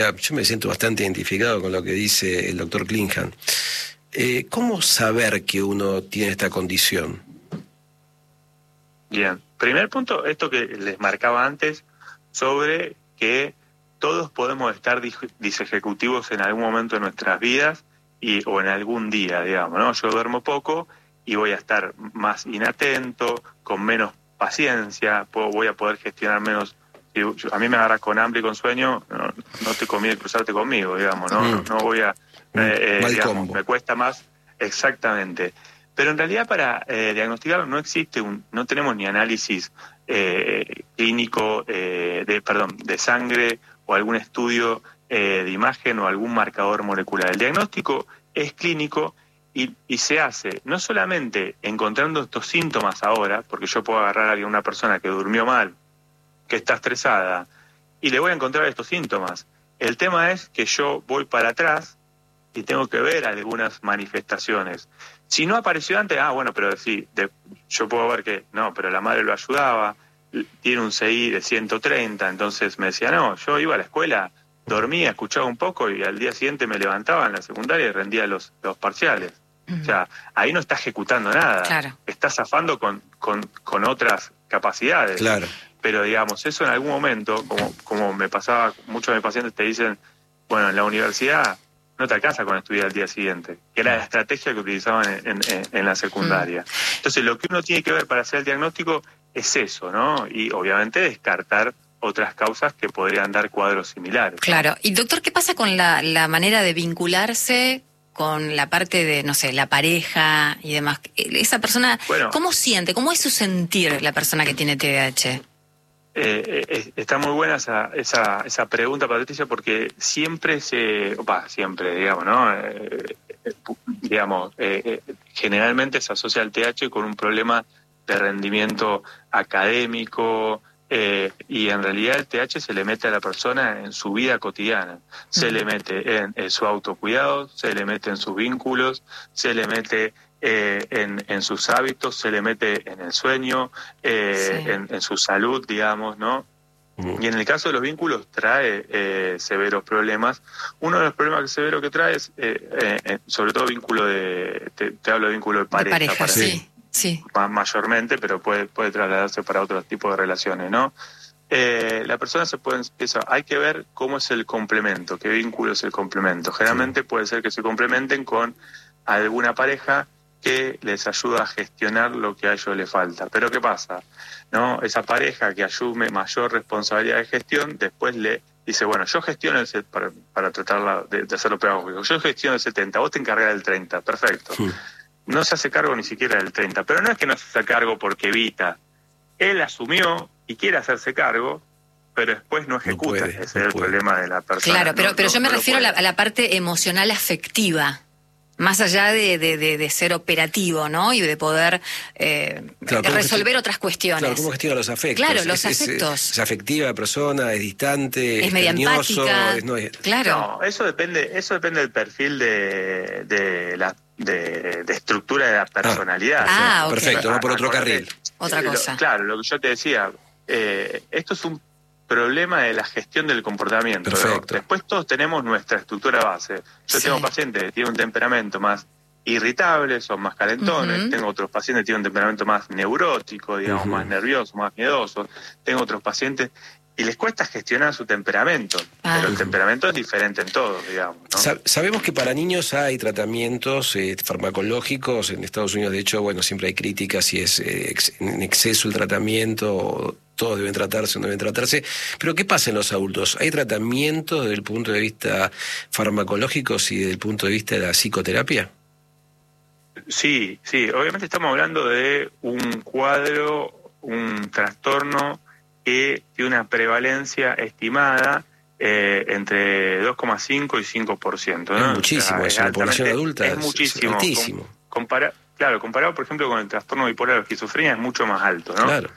Yo me siento bastante identificado con lo que dice el doctor Klingham. ¿Cómo saber que uno tiene esta condición? Bien, primer punto, esto que les marcaba antes, sobre que todos podemos estar disejecutivos en algún momento de nuestras vidas o en algún día, digamos, ¿no? Yo duermo poco y voy a estar más inatento, con menos paciencia, voy a poder gestionar menos. A mí me agarras con hambre y con sueño, no te conviene cruzarte conmigo, digamos, no voy a, Mal digamos, combo. me cuesta más, exactamente. Pero en realidad para diagnosticarlo no existe no tenemos ni análisis clínico de sangre o algún estudio de imagen o algún marcador molecular. El diagnóstico es clínico y se hace no solamente encontrando estos síntomas ahora, porque yo puedo agarrar a una persona que durmió mal, que está estresada, y le voy a encontrar estos síntomas. El tema es que yo voy para atrás y tengo que ver algunas manifestaciones. Si no apareció antes, bueno, pero sí, yo puedo ver que no, pero la madre lo ayudaba, tiene un CI de 130, entonces me decía, no, yo iba a la escuela, dormía, escuchaba un poco y al día siguiente me levantaba en la secundaria y rendía los parciales. O sea, ahí no está ejecutando nada, Claro. está zafando con otras capacidades. Claro. Pero digamos, eso en algún momento, como me pasaba, muchos de mis pacientes te dicen, bueno, en la universidad no te alcanza con estudiar al día siguiente, que era la estrategia que utilizaban en la secundaria. Entonces, lo que uno tiene que ver para hacer el diagnóstico es eso, ¿no? Y obviamente descartar otras causas que podrían dar cuadros similares, ¿no? Claro. Y doctor, ¿qué pasa con la manera de vincularse con la parte de, no sé, la pareja y demás? Esa persona, Bueno, ¿cómo siente? ¿Cómo es su sentir la persona que tiene TDAH? Está muy buena esa pregunta, Patricia, porque siempre digamos, ¿no? Generalmente se asocia al TH con un problema de rendimiento académico, y en realidad el TH se le mete a la persona en su vida cotidiana, se le mete en su autocuidado, se le mete en sus vínculos, se le mete en sus hábitos, se le mete en el sueño, en su salud, digamos, ¿no? Y en el caso de los vínculos trae severos problemas. Uno de los problemas severos que trae es, sobre todo vínculo te hablo de vínculo de pareja para sí. mayormente, pero puede trasladarse para otros tipos de relaciones, ¿no? La persona hay que ver cómo es el complemento, qué vínculo es el complemento. Generalmente puede ser que se complementen con alguna pareja que les ayuda a gestionar lo que a ellos les falta. Pero ¿qué pasa? ¿No? Esa pareja que asume mayor responsabilidad de gestión, después le dice, bueno, yo gestiono para tratar de hacerlo pedagógico, yo gestiono el 70, vos te encargás del 30, perfecto. No se hace cargo ni siquiera del 30, pero no es que no se hace cargo porque evita. Él asumió y quiere hacerse cargo, pero después no ejecuta. Ese es el problema de la persona. Claro, pero yo me refiero a la parte emocional afectiva, más allá de ser operativo, ¿no? Y de poder resolver otras cuestiones. Claro, ¿cómo gestiona los afectos? Claro, los afectos. Es afectiva la persona, es distante, es media empática. Claro. No, eso depende del perfil de estructura de la personalidad. Okay. Perfecto, va por otro carril. Otra cosa. Claro, lo que yo te decía, esto es un problema de la gestión del comportamiento. Perfecto. Después todos tenemos nuestra estructura base. Yo tengo pacientes que tienen un temperamento más irritable, son más calentones. Tengo otros pacientes que tienen un temperamento más neurótico, digamos, más nervioso, más miedoso. Tengo otros pacientes y les cuesta gestionar su temperamento, pero el temperamento es diferente en todos, digamos, ¿no? Sabemos que para niños hay tratamientos farmacológicos. En Estados Unidos, de hecho, bueno, siempre hay críticas si es en exceso el tratamiento, todos deben tratarse o no deben tratarse. Pero ¿qué pasa en los adultos? ¿Hay tratamientos desde el punto de vista farmacológico y desde el punto de vista de la psicoterapia? Sí, obviamente estamos hablando de un cuadro, un trastorno que tiene una prevalencia estimada entre 2,5 y 5%, ¿no? Es muchísimo, es una población adulta. Es muchísimo. Es altísimo. Comparado, por ejemplo, con el trastorno bipolar o esquizofrenia, es mucho más alto, ¿no? Claro.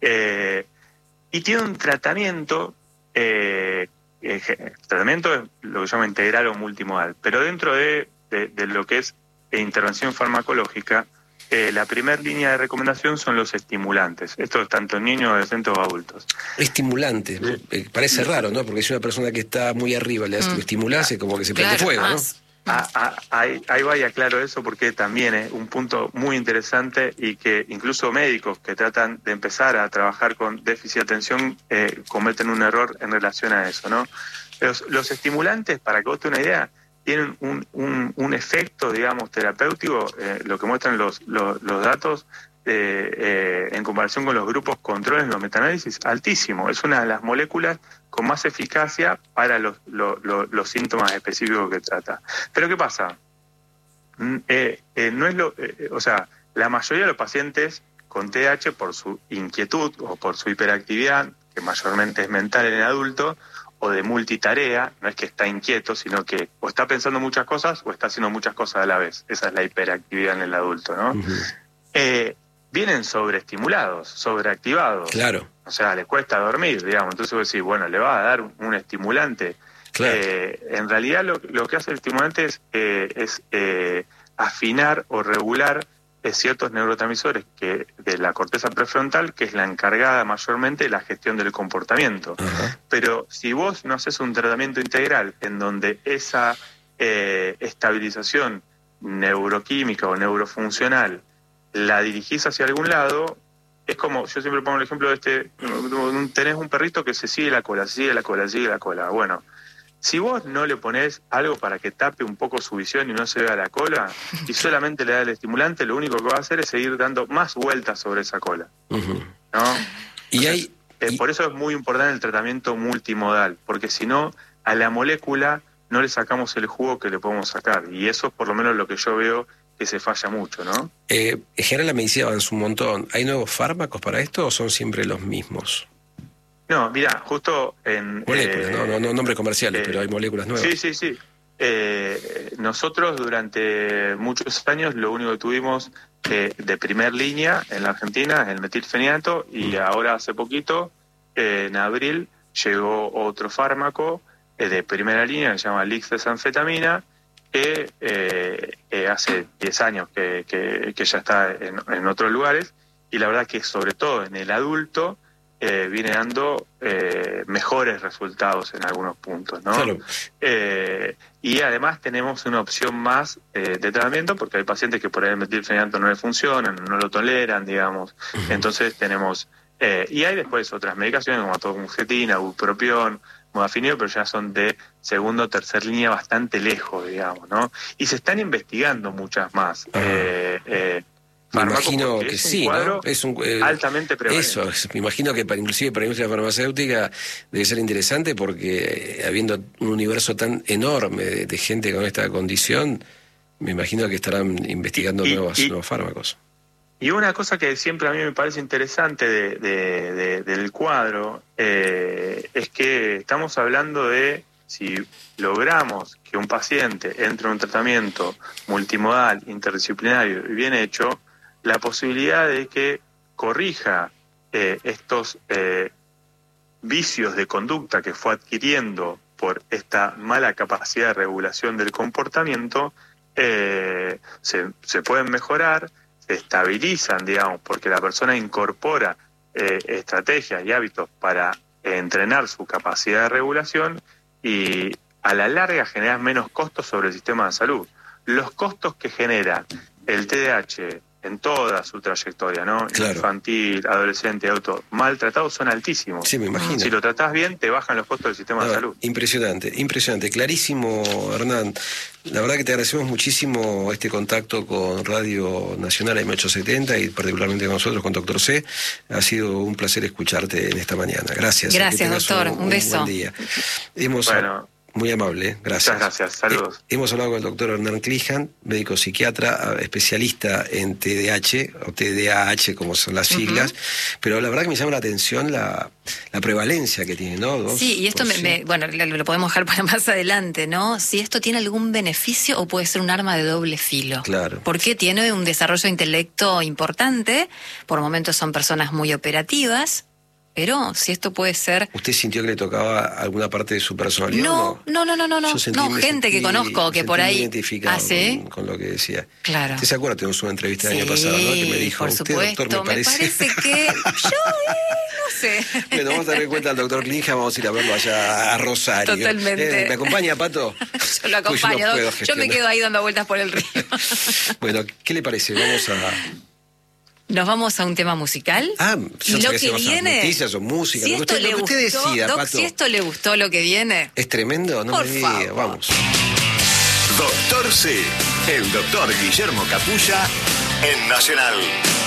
Y tiene un tratamiento, tratamiento es lo que se llama integral o multimodal, pero dentro de lo que es intervención farmacológica, la primera línea de recomendación son los estimulantes. Esto es tanto en niños, adolescentes o adultos. Estimulantes, parece raro, ¿no? Porque si una persona que está muy arriba le estimulase, como que se prende fuego, ¿no? Ahí va y aclaro eso porque también es un punto muy interesante y que incluso médicos que tratan de empezar a trabajar con déficit de atención cometen un error en relación a eso, ¿no? Los estimulantes, para que vos te una idea, tienen un efecto, digamos, terapéutico, lo que muestran los datos en comparación con los grupos controles en los metaanálisis, altísimo. Es una de las moléculas con más eficacia para los síntomas específicos que trata. Pero ¿qué pasa? No es o sea, la mayoría de los pacientes con TDAH, por su inquietud o por su hiperactividad, que mayormente es mental en el adulto, o de multitarea, no es que está inquieto, sino que o está pensando muchas cosas o está haciendo muchas cosas a la vez. Esa es la hiperactividad en el adulto, ¿no? Uh-huh. Vienen sobreestimulados, sobreactivados. Claro. O sea, les cuesta dormir, digamos. Entonces vos decís, bueno, le vas a dar un estimulante. Claro. En realidad lo que hace el estimulante es afinar o regular ciertos neurotransmisores de la corteza prefrontal, que es la encargada mayormente de la gestión del comportamiento. Uh-huh. Pero si vos no haces un tratamiento integral en donde esa estabilización neuroquímica o neurofuncional la dirigís hacia algún lado, es como, yo siempre pongo el ejemplo de tenés un perrito que se sigue la cola, sigue la cola, sigue la cola. Bueno, si vos no le ponés algo para que tape un poco su visión y no se vea la cola, y solamente le da el estimulante, lo único que va a hacer es seguir dando más vueltas sobre esa cola. Uh-huh. ¿No? Entonces, por eso es muy importante el tratamiento multimodal, porque si no, a la molécula no le sacamos el jugo que le podemos sacar, y eso es por lo menos lo que yo veo que se falla mucho, ¿no? En general la medicina avanza un montón. ¿Hay nuevos fármacos para esto o son siempre los mismos? No, mira, justo en... Moléculas, no nombres comerciales, pero hay moléculas nuevas. Sí. Nosotros durante muchos años lo único que tuvimos de primer línea en la Argentina es el metilfenidato, y ahora hace poquito, en abril, llegó otro fármaco de primera línea que se llama lixdesanfetamina, que hace 10 años que ya está en otros lugares, y la verdad que sobre todo en el adulto viene dando mejores resultados en algunos puntos, ¿no? Claro. Y además tenemos una opción más de tratamiento, porque hay pacientes que por ahí el metilfenidato no le funcionan, no lo toleran, digamos. Uh-huh. Entonces tenemos... y hay después otras medicaciones como atomoxetina, bupropión, modafinil, pero ya son de segunda o tercera línea bastante lejos, digamos, ¿no? Y se están investigando muchas más. Me imagino que sí, ¿no? Es un altamente prevalente. Eso, me imagino que inclusive para la industria farmacéutica debe ser interesante, porque habiendo un universo tan enorme de gente con esta condición, me imagino que estarán investigando nuevos fármacos. Y una cosa que siempre a mí me parece interesante del cuadro es que estamos hablando de si logramos que un paciente entre en un tratamiento multimodal, interdisciplinario y bien hecho, la posibilidad de que corrija estos vicios de conducta que fue adquiriendo por esta mala capacidad de regulación del comportamiento, se pueden mejorar, se estabilizan, digamos, porque la persona incorpora estrategias y hábitos para entrenar su capacidad de regulación, y a la larga generan menos costos sobre el sistema de salud. Los costos que genera el TDAH en toda su trayectoria, ¿no? Claro. Infantil, adolescente, adulto, maltratado, son altísimos. Sí, me imagino. Si lo tratás bien, te bajan los costos del sistema de salud. Impresionante, clarísimo, Hernán. La verdad que te agradecemos muchísimo este contacto con Radio Nacional AM870 y particularmente con nosotros, con Dr. C. Ha sido un placer escucharte en esta mañana. Gracias. Gracias, doctor. Un beso. Buen día. Muy amable, gracias. Muchas gracias, saludos. Hemos hablado con el doctor Hernán Cligan, médico psiquiatra, especialista en TDAH, o TDAH como son las siglas, uh-huh. Pero la verdad que me llama la atención la prevalencia que tiene, ¿no? Sí, y esto bueno, lo podemos dejar para más adelante, ¿no? Si esto tiene algún beneficio o puede ser un arma de doble filo. Claro. Porque tiene un desarrollo de intelecto importante, por momentos son personas muy operativas, pero si esto puede ser... ¿Usted sintió que le tocaba alguna parte de su personalidad? No. Gente que conozco que por ahí... identificado con lo que decía. Claro. ¿Usted se acuerda? Tenemos una entrevista el año pasado, ¿no? Que me dijo, por supuesto, doctor, me parece que yo no sé. Bueno, vamos a tener en cuenta al doctor Klingham, vamos a ir a verlo allá a Rosario. Totalmente. ¿Me acompaña, Pato? Yo lo acompaño, yo me quedo ahí dando vueltas por el río. Bueno, ¿qué le parece? Nos vamos a un tema musical. Yo y sé lo que viene, noticias o música, si lo que usted decida, Doc, Pato. si esto le gustó lo que viene. ¿Es tremendo? No por me diga, favor. Vamos. Doctor C, el doctor Guillermo Capulla en Nacional.